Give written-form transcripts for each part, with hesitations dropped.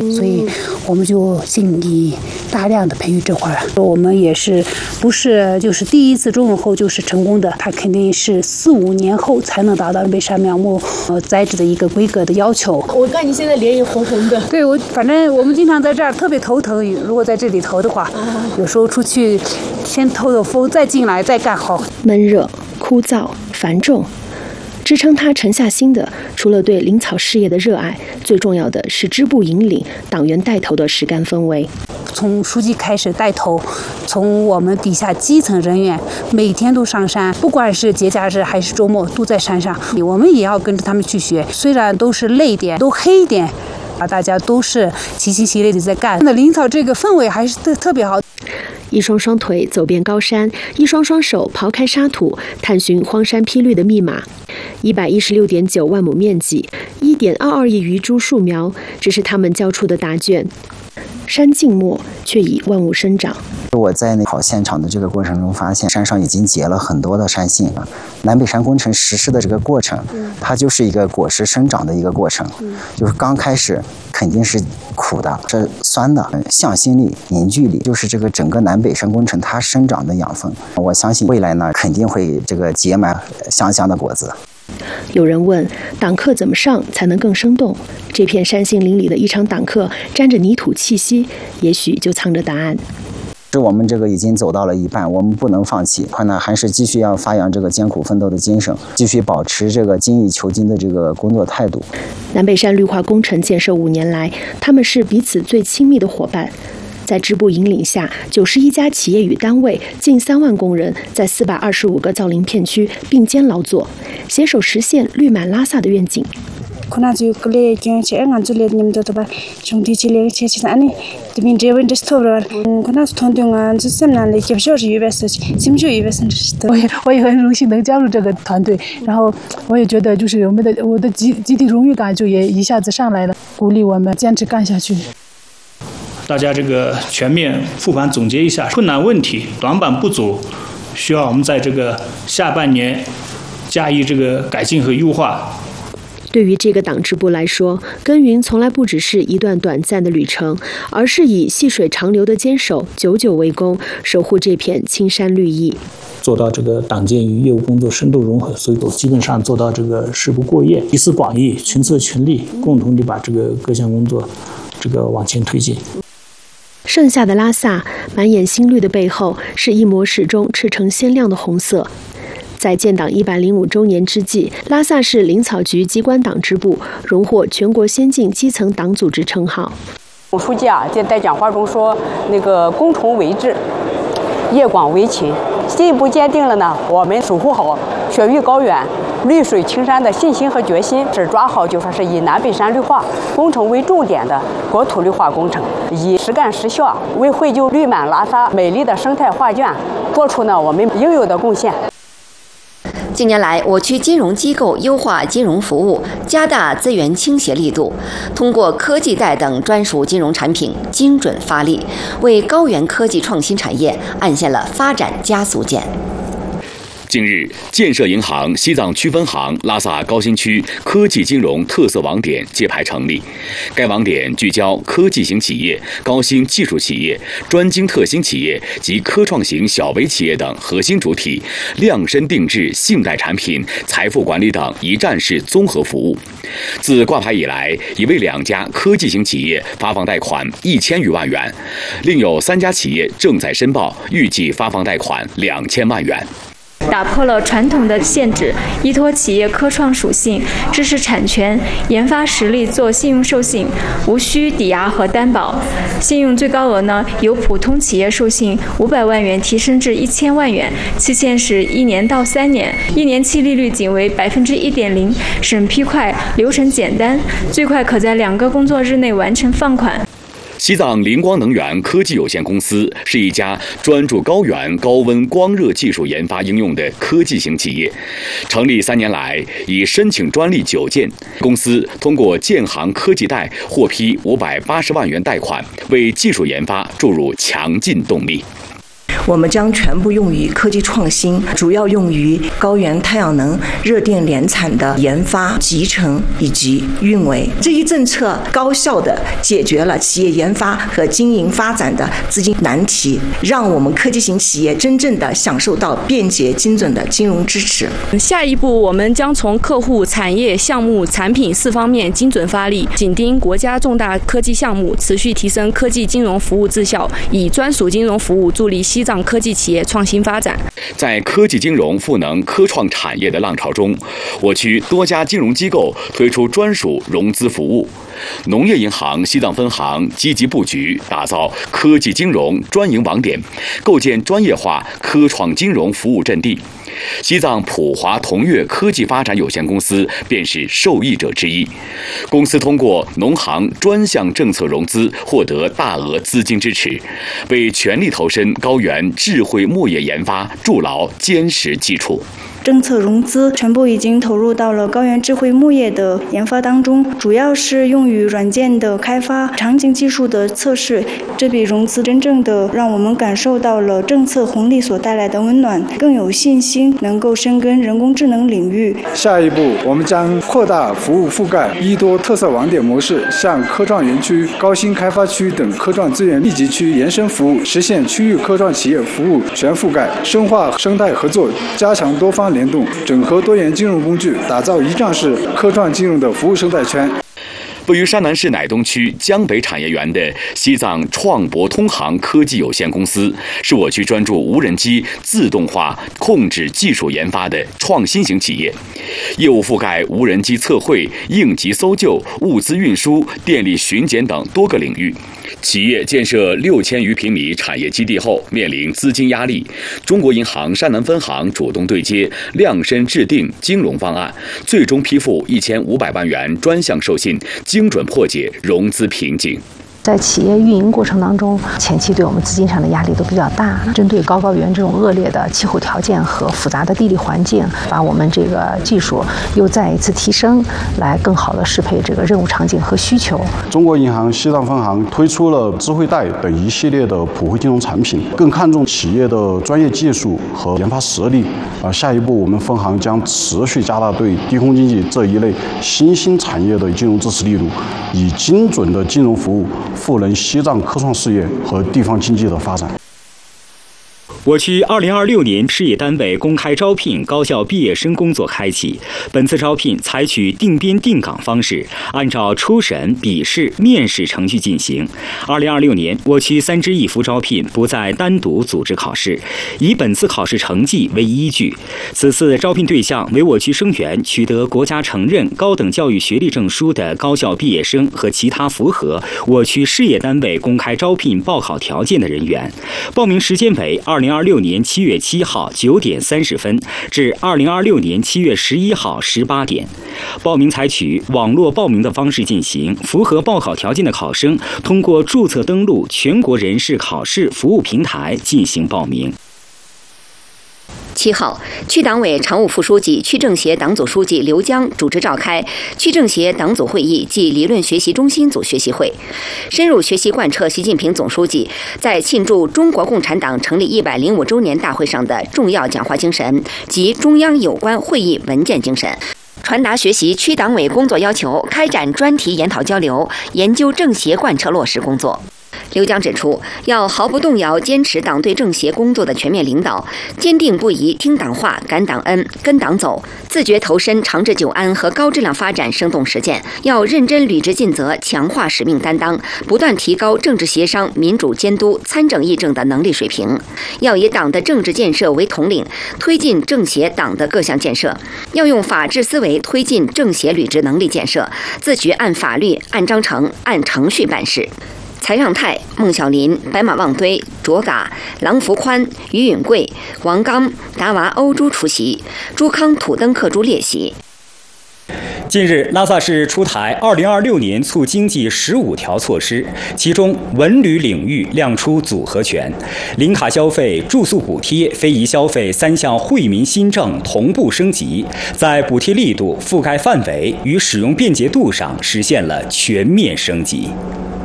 所以我们就尽力大量的培育这块儿。我们也是不是就是第一次种后就是成功的，它肯定是4、5年后才能达到北山苗木栽植的一个规格的要求。 我看你现在脸也红红的。 对，反正我们经常在这儿特别头疼，如果在这里投的话，有时候出去先透透风，再进来再干好。 闷热、枯燥、繁重。支撑他沉下心的，除了对林草事业的热爱，最重要的是支部引领、党员带头的实干氛围。 从书记开始带头，从我们底下基层人员每天都上山，不管是节假日还是周末都在山上，我们也要跟着他们去学。虽然都是累点，都黑点，大家都是齐心协力的在干。那林草这个氛围还是特别好。 一双双腿走遍高山，一双双手刨开沙土，探寻荒山披绿的密码。116.9万亩面积，1.22亿余株树苗，这是他们交出的答卷。山静默，却已万物生长。 我在跑现场的这个过程中发现，山上已经结了很多的山杏。南北山工程实施的这个过程，它就是一个果实生长的一个过程。就是刚开始肯定是苦的，这酸的，向心力、凝聚力，就是这个整个南北山工程它生长的养分。我相信未来呢，肯定会这个结满香香的果子。 有人问，党课怎么上才能更生动？这片山杏林里的一场党课，沾着泥土气息，也许就藏着答案。 我们这个已经走到了一半，我们不能放弃，还是继续要发扬这个艰苦奋斗的精神，继续保持这个精益求精的这个工作态度。 南北山绿化工程建设5年来，他们是彼此最亲密的伙伴。在支部引领下，91家企业与单位，近3万工人，在425个造林片区并肩劳作，携手实现绿满拉萨的愿景。 我也很荣幸能加入这个团队，然后我也觉得就是我的集体荣誉感就也一下子上来了，鼓励我们坚持干下去。 大家这个全面复盘总结一下困难问题、短板不足，需要我们在这个下半年加以这个改进和优化。 对于这个党支部来说，耕耘从来不只是一段短暂的旅程，而是以细水长流的坚守，久久为功，守护这片青山绿意。 做到这个党建与业务工作深度融合，所以都基本上做到这个事不过夜，集思广益，群策群力，共同地把这个各项工作这个往前推进。 盛夏的拉萨，满眼新绿的背后，是一抹始终赤诚鲜亮的红色。在建党105周年之际，拉萨市林草局机关党支部荣获全国先进基层党组织称号。 总书记在讲话中说，攻崇为治，业广为勤，进一步坚定了呢我们守护好雪域高原、绿水青山的信心和决心，只抓好就说是以南北山绿化工程为重点的国土绿化工程，以实干实效为绘就绿满拉萨美丽的生态画卷做出呢我们应有的贡献。 近年来，我区金融机构优化金融服务，加大资源倾斜力度，通过科技贷等专属金融产品精准发力，为高原科技创新产业按下了发展加速键。 近日，建设银行西藏区分行拉萨高新区科技金融特色网点揭牌成立。该网点聚焦科技型企业、高新技术企业、专精特新企业及科创型小微企业等核心主体，量身定制信贷产品、财富管理等一站式综合服务。自挂牌以来，已为2家科技型企业发放贷款1000余万元，另有3家企业正在申报，预计发放贷款2000万元。 打破了传统的限制，依托企业科创属性、知识产权、研发实力做信用授信，无需抵押和担保。信用最高额呢，由普通企业授信500万元提升至1000万元，期限是1年到3年，1年期利率仅为1.0%，审批快，流程简单，最快可在2个工作日内完成放款。 西藏灵光能源科技有限公司是一家专注高原高温光热技术研发应用的科技型企业，成立3年来已申请专利9件。公司通过建行科技贷获批580万元贷款，为技术研发注入强劲动力。 我们将全部用于科技创新，主要用于高原太阳能热电联产的研发、集成以及运维。这一政策高效地解决了企业研发和经营发展的资金难题，让我们科技型企业真正地享受到便捷精准的金融支持。 下一步，我们将从客户、产业、项目、产品4方面精准发力，紧盯国家重大科技项目，持续提升科技金融服务质效，以专属金融服务助力西藏科技企业创新发展。 在科技金融赋能科创产业的浪潮中，我区多家金融机构推出专属融资服务。农业银行西藏分行积极布局，打造科技金融专营网点，构建专业化科创金融服务阵地。西藏普华同悦科技发展有限公司便是受益者之一。公司通过农行专项政策融资获得大额资金支持，为全力投身高原智慧牧业研发筑牢坚实基础。 政策融资全部已经投入到了高原智慧牧业的研发当中，主要是用于软件的开发、场景技术的测试。这笔融资真正的让我们感受到了政策红利所带来的温暖，更有信心能够深耕人工智能领域。 下一步，我们将扩大服务覆盖，依托特色网点模式，向科创园区、高新开发区等科创资源密集区延伸服务，实现区域科创企业服务全覆盖，深化生态合作，加强多方联动，整合多元金融工具，打造一站式科创金融的服务生态圈。 位于山南市乃东区江北产业园的西藏创博通航科技有限公司，是我区专注无人机自动化控制技术研发的创新型企业，业务覆盖无人机测绘、应急搜救、物资运输、电力巡检等多个领域。企业建设6000余平米产业基地后，面临资金压力。中国银行山南分行主动对接，量身制定金融方案，最终批复1500万元专项授信，精准破解融资瓶颈。 在企业运营过程当中，前期对我们资金上的压力都比较大。针对高原这种恶劣的气候条件和复杂的地理环境，把我们这个技术又再一次提升，来更好的适配这个任务场景和需求。 中国银行西藏分行推出了智慧贷等一系列的普惠金融产品，更看重企业的专业技术和研发实力。下一步我们分行将持续加大对低空经济这一类新兴产业的金融支持力度，以精准的金融服务赋能西藏科创事业和地方经济的发展。 我区2026年事业单位公开招聘高校毕业生工作开启。本次招聘采取定编定岗方式，按照初审、笔试、面试程序进行。2026年，我区3支1扶招聘不再单独组织考试，以本次考试成绩为依据。此次招聘对象为我区生源取得国家承认高等教育学历证书的高校毕业生和其他符合我区事业单位公开招聘报考条件的人员。报名时间为2026年7月7号9点30分至2026年7月11号18点。报名采取网络报名的方式进行，符合报考条件的考生通过注册登录全国人事考试服务平台进行报名。 7号，区党委常务副书记、区政协党组书记刘江主持召开区政协党组会议暨理论学习中心组学习会，深入学习贯彻习近平总书记在庆祝中国共产党成立105周年大会上的重要讲话精神及中央有关会议文件精神，传达学习区党委工作要求，开展专题研讨交流，研究政协贯彻落实工作。刘江指出，要毫不动摇坚持党对政协工作的全面领导，坚定不移听党话、感党恩、跟党走，自觉投身长治久安和高质量发展生动实践。要认真履职尽责，强化使命担当，不断提高政治协商、民主监督、参政议政的能力水平。要以党的政治建设为统领，推进政协党的各项建设。要用法治思维推进政协履职能力建设，自觉按法律、按章程、按程序办事。蔡让泰、孟小林、白马旺堆、卓嘎、郎福宽、于允贵、王刚、达娃欧珠出席，朱康土登克珠列席。 近日，拉萨市出台2026年促经济15条措施，其中文旅领域亮出组合拳，零卡消费、住宿补贴、非遗消费3项惠民新政同步升级，在补贴力度、覆盖范围与使用便捷度上实现了全面升级。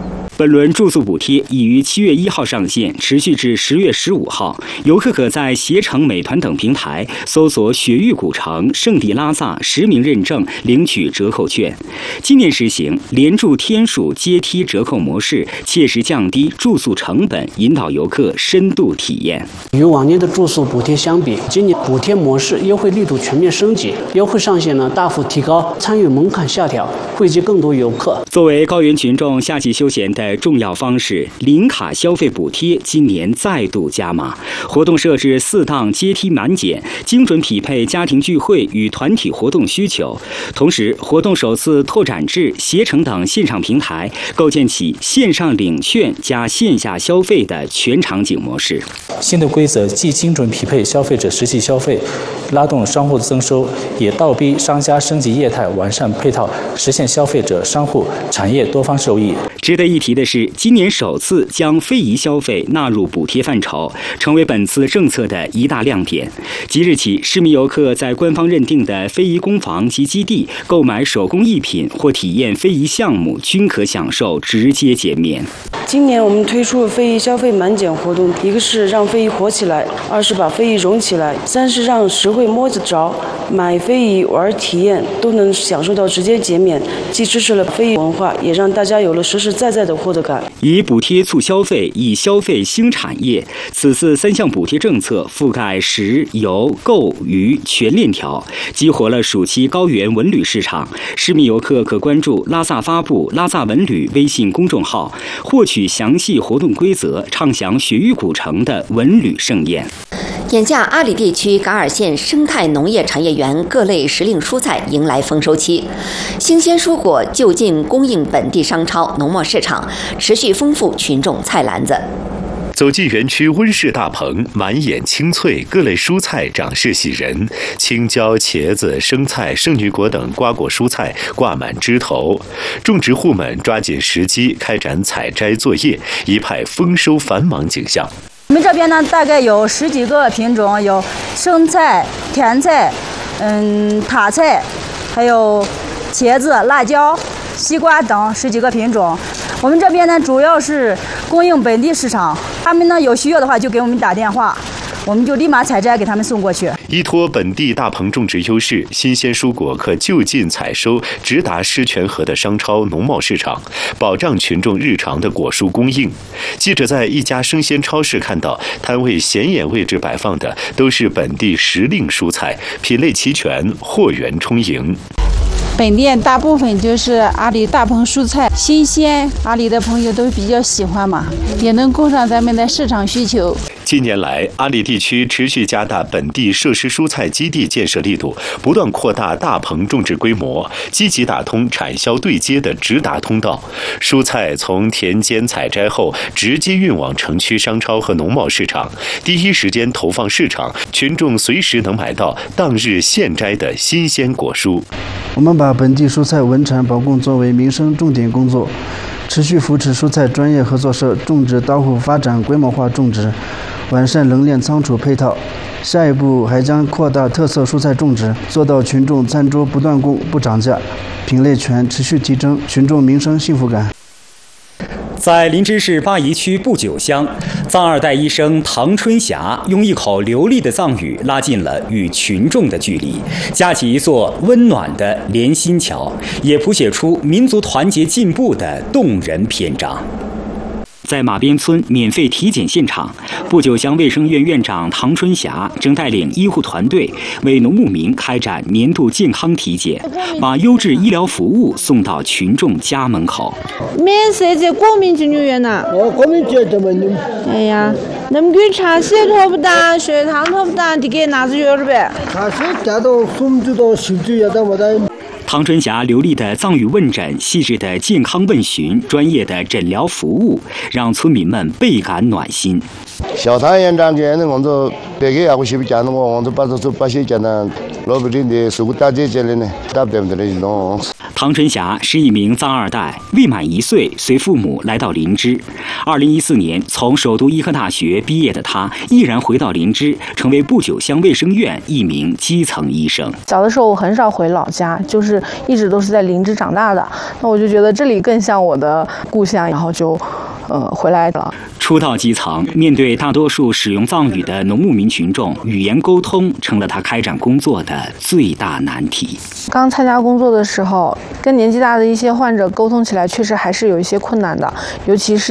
本轮住宿补贴已于7月1号上线，持续至10月15号。游客可在携程、美团等平台搜索雪域古城、圣地拉萨实名认证领取折扣券。今年实行连住天数阶梯折扣模式，切实降低住宿成本，引导游客深度体验。 与往年的住宿补贴相比，今年补贴模式优惠力度全面升级，优惠上限呢大幅提高，参与门槛下调，惠及更多游客。 作为高原群众夏季休闲的重要方式，零卡消费补贴今年再度加码，活动设置4档阶梯满减，精准匹配家庭聚会与团体活动需求。同时，活动首次拓展至携程等线上平台，构建起线上领券加线下消费的全场景模式。 新的规则既精准匹配消费者实际消费，拉动商户的增收，也倒逼商家升级业态，完善配套，实现消费者、商户、产业多方受益。 值得一提的是，今年首次将非遗消费纳入补贴范畴，成为本次政策的一大亮点。即日起，市民游客在官方认定的非遗工坊及基地购买手工艺品或体验非遗项目，均可享受直接减免。 今年我们推出非遗消费满减活动，一个是让非遗活起来，二是把非遗融起来，三是让实惠摸得着，买非遗玩体验都能享受到直接减免，既支持了非遗文化，也让大家有了实实在在的获得感。 以补贴促消费，以消费兴产业，此次3项补贴政策覆盖食、游、购、娱全链条，激活了暑期高原文旅市场。市民游客可关注拉萨发布拉萨文旅微信公众号，获取详细活动规则，畅享雪域古城的文旅盛宴。 眼下，阿里地区噶尔县生态农业产业园各类时令蔬菜迎来丰收期，新鲜蔬果就近供应本地商超、农贸市场，持续丰富群众菜篮子。 走进园区温室大棚，满眼青翠，各类蔬菜长势喜人，青椒、茄子、生菜、圣女果等瓜果蔬菜挂满枝头，种植户们抓紧时机开展采摘作业，一派丰收繁忙景象。 我们这边呢，大概有10几个品种，有生菜、甜菜、塔菜，还有茄子、辣椒、西瓜等10几个品种。我们这边呢，主要是供应本地市场，他们呢有需要的话就给我们打电话，我们就立马采摘给他们送过去。 依托本地大棚种植优势，新鲜蔬果可就近采收，直达狮泉河的商超、农贸市场，保障群众日常的果蔬供应。记者在一家生鲜超市看到，摊位显眼位置摆放的都是本地时令蔬菜，品类齐全，货源充盈。 本店大部分就是阿里大棚蔬菜，新鲜，阿里的朋友都比较喜欢嘛，也能供上咱们的市场需求。 近年来，阿里地区持续加大本地设施蔬菜基地建设力度，不断扩大大棚种植规模，积极打通产销对接的直达通道。蔬菜从田间采摘后，直接运往城区商超和农贸市场，第一时间投放市场，群众随时能买到当日现摘的新鲜果蔬。 我们把本地蔬菜文产保供作为民生重点工作，持续扶持蔬菜专业合作社种植到户发展规模化种植，完善冷链仓储配套。下一步还将扩大特色蔬菜种植，做到群众餐桌不断供不涨价，品类全持续提升群众民生幸福感。 在林芝市巴宜区布九乡，藏二代医生唐春霞用一口流利的藏语拉近了与群众的距离，架起一座温暖的连心桥，也谱写出民族团结进步的动人篇章。在马边村免费体检现场，布九乡卫生院院长唐春霞正带领医护团队为农牧民开展年度健康体检，把优质医疗服务送到群众家门口。 免设在国民军医院呐。国民军怎么弄？哎呀，那么给查血托不打，血糖托不打，你给拿着药了呗？查血加到送就到手机也到我的。 唐春霞流利的藏语问诊、细致的健康问询、专业的诊疗服务，让村民们倍感暖心。 小唐院长讲的，我们白给也会去讲的，我们把这把些讲的唐春霞是一名藏二代，未满1岁随父母来到林芝。2014年从首都医科大学毕业的他，毅然回到林芝，成为不久乡卫生院一名基层医生。 小的时候我很少回老家，就是一直都是在林芝长大的，那我就觉得这里更像我的故乡，然后就回来了。 初到基层，面对大多数使用藏语的农牧民群众，语言沟通成了他开展工作的最大难题。 刚参加工作的时候，跟年纪大的一些患者沟通起来确实还是有一些困难的，尤其是